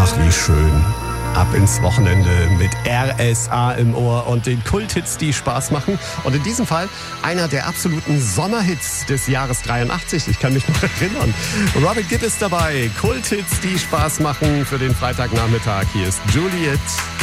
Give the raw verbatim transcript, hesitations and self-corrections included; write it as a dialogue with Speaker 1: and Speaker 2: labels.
Speaker 1: Ach, wie schön. Ab ins Wochenende mit R S A im Ohr und den Kulthits, die Spaß machen. Und in diesem Fall einer der absoluten Sommerhits des Jahres dreiundachtzig. Ich kann mich noch erinnern. Robert Gibb ist dabei. Kulthits, die Spaß machen für den Freitagnachmittag. Hier ist Juliet.